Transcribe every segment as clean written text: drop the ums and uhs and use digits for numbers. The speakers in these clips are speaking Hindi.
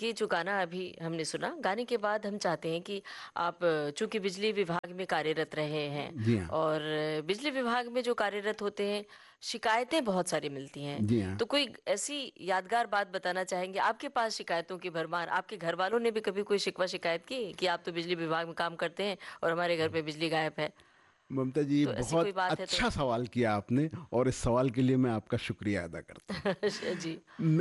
कि जो गाना अभी हमने सुना, गाने के बाद हम चाहते हैं कि आप चूंकि बिजली विभाग में कार्यरत रहे हैं जी हाँ। और बिजली विभाग में जो कार्यरत होते हैं, शिकायतें बहुत सारी मिलती हैं। जी हाँ। तो कोई ऐसी यादगार बात बताना चाहेंगे? आपके पास शिकायतों की भरमार, आपके घर वालों ने भी कभी कोई शिकवा शिकायत की कि आप तो बिजली विभाग में काम करते हैं और हमारे घर पे बिजली गायब है? ममता जी, तो ऐसी कोई बहुत बात है तो। अच्छा सवाल किया आपने, और इस सवाल के लिए मैं आपका शुक्रिया अदा करता हूँ। जी।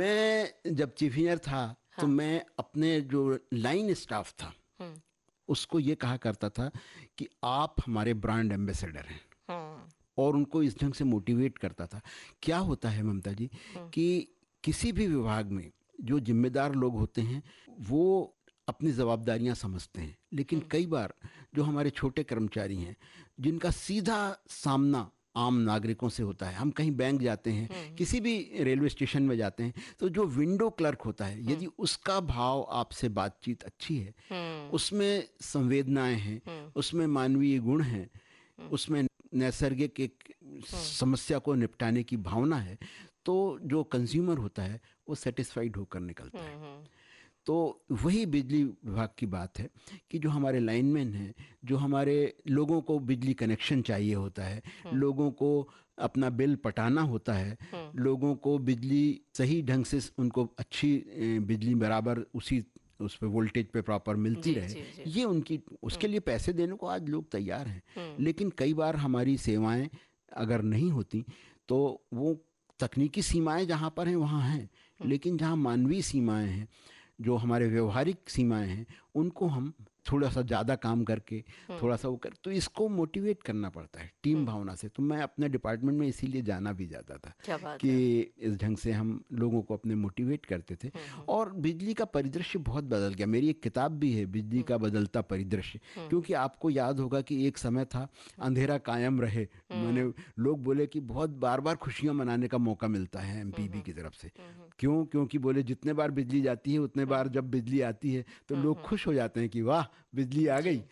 मैं जब चीफ इंजीनियर था तो हाँ। मैं अपने जो लाइन स्टाफ था हम्म। उसको ये कहा करता था कि आप हमारे ब्रांड एम्बेसडर हैं, हम्म। और उनको इस ढंग से मोटिवेट करता था। क्या होता है ममता जी हम्म। कि किसी भी विभाग में जो जिम्मेदार लोग होते हैं वो अपनी जवाबदारियां समझते हैं, लेकिन हम्म। कई बार जो हमारे छोटे कर्मचारी हैं जिनका सीधा सामना आम नागरिकों से होता है, हम कहीं बैंक जाते हैं, हम्म। किसी भी रेलवे स्टेशन में जाते हैं, तो जो विंडो क्लर्क होता है हम्म। यदि उसका भाव आपसे बातचीत अच्छी है, हम्म। उसमें संवेदनाएं हैं, हम्म। उसमें मानवीय गुण हैं, हम्म। उसमें नैसर्गिक एक हम्म। समस्या को निपटाने की भावना है, तो जो कंज्यूमर होता है वो सेटिस्फाइड होकर निकलता है। हम्म। तो वही बिजली विभाग की बात है कि जो हमारे लाइनमैन हैं, जो हमारे लोगों को बिजली कनेक्शन चाहिए होता है, हम्म। लोगों को अपना बिल पटाना होता है, हम्म। लोगों को बिजली सही ढंग से उनको अच्छी बिजली बराबर उसी उस पे वोल्टेज पे प्रॉपर मिलती जी रहे, जी जी। ये उनकी, उसके हम्म। लिए पैसे देने को आज लोग तैयार हैं। हम्म। लेकिन कई बार हमारी सेवाएं अगर नहीं होती तो वो तकनीकी सीमाएं जहाँ पर हैं वहाँ हैं, हम्म। लेकिन जहाँ मानवीय सीमाएं हैं, जो हमारे व्यवहारिक सीमाएं हैं, उनको हम थोड़ा सा ज़्यादा काम करके, हम्म। थोड़ा सा वो कर, तो इसको मोटिवेट करना पड़ता है टीम हम्म। भावना से। तो मैं अपने डिपार्टमेंट में इसीलिए जाना भी जाता था क्या बात कि है। इस ढंग से हम लोगों को अपने मोटिवेट करते थे। हम्म। और बिजली का परिदृश्य बहुत बदल गया। मेरी एक किताब भी है, बिजली हम्म। का बदलता परिदृश्य, हम्म। क्योंकि आपको याद होगा कि एक समय था अंधेरा कायम रहे, मैंने हम्म। लोग बोले कि बहुत बार बार खुशियां मनाने का मौका मिलता है हम्म। एमपीबी की तरफ से। हम्म। क्यों? क्योंकि बोले जितने बार बिजली जाती है उतने बार जब बिजली आती है तो लोग हम्म। खुश हो जाते हैं कि वाह बिजली आ जी। गई।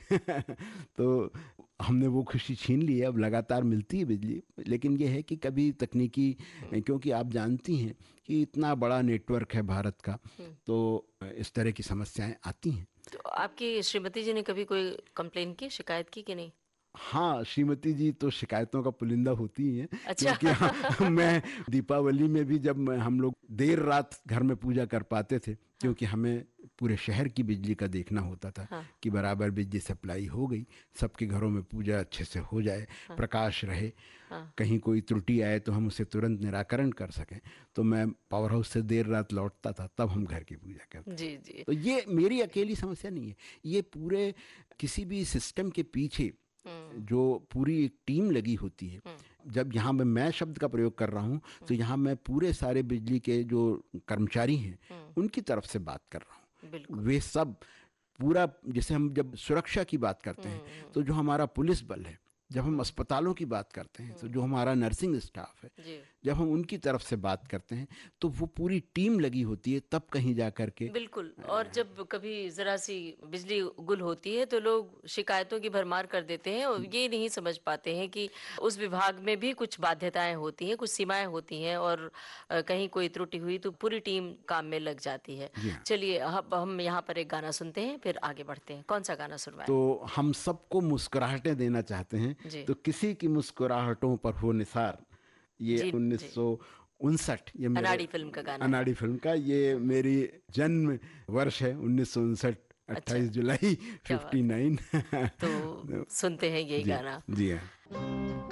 तो हमने वो खुशी छीन ली है, अब लगातार मिलती है बिजली। लेकिन ये है कि कभी तकनीकी, हम्म। क्योंकि आप जानती हैं कि इतना बड़ा नेटवर्क है भारत का, हम्म। तो इस तरह की समस्याएं आती हैं। तो आपकी श्रीमती जी ने कभी कोई कंप्लेन की, शिकायत की कि नहीं? हाँ, श्रीमती जी तो शिकायतों का पुलिंदा होती ही हैं, अच्छा। क्योंकि हाँ, मैं दीपावली में भी जब हम लोग देर रात घर में पूजा कर पाते थे, हाँ। क्योंकि हमें पूरे शहर की बिजली का देखना होता था हाँ। कि बराबर बिजली सप्लाई हो गई, सबके घरों में पूजा अच्छे से हो जाए, हाँ। प्रकाश रहे, हाँ। कहीं कोई त्रुटि आए तो हम उसे तुरंत निराकरण कर सकें। तो मैं पावर हाउस से देर रात लौटता था, तब हम घर की पूजा करते थे। जी जी। तो ये मेरी अकेली समस्या नहीं है, ये पूरे किसी भी सिस्टम के पीछे हम्म। जो पूरी एक टीम लगी होती है। हम्म। जब यहाँ पे मैं शब्द का प्रयोग कर रहा हूँ तो यहाँ मैं पूरे सारे बिजली के जो कर्मचारी हैं हम्म। उनकी तरफ से बात कर रहा हूँ। बिल्कुल। वे सब पूरा, जैसे हम जब सुरक्षा की बात करते हैं हम्म। तो जो हमारा पुलिस बल है, जब हम हम्म। अस्पतालों की बात करते हैं तो हम्म। जो हमारा नर्सिंग स्टाफ है, जी। जब हम उनकी तरफ से बात करते हैं तो वो पूरी टीम लगी होती है, तब कहीं जा कर के। बिल्कुल। और जब कभी जरा सी बिजली गुल होती है तो लोग शिकायतों की भरमार कर देते हैं और ये नहीं समझ पाते हैं कि उस विभाग में भी कुछ बाध्यताएं होती हैं, कुछ सीमाएं होती हैं और कहीं कोई त्रुटि हुई तो पूरी टीम काम में लग जाती है। जी हाँ। चलिए अब हम यहाँ पर एक गाना सुनते हैं, फिर आगे बढ़ते हैं। कौन सा गाना सुनवाएं? तो हम सबको मुस्कुराहटें देना चाहते हैं, जी तो किसी की मुस्कुराहटों पर हो निसार, ये जी जी। 1959, ये मेरे अनाड़ी फिल्म का गाना है। अनाड़ी फिल्म का, ये मेरी जन्म वर्ष है 1959, अच्छा। 28 जुलाई क्या बात है। 59। तो सुनते हैं यही जी, गाना। जी हाँ।